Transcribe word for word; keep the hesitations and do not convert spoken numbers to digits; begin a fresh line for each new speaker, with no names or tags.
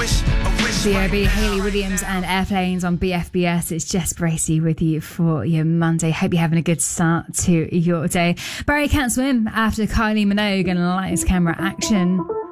B O B, Hayley Williams and Airplanes on B F B S. It's Jess Bracey with you for your Monday. Hope you're having a good start to your day. Barry Can't Swim after Kylie Minogue and Lights Camera Action.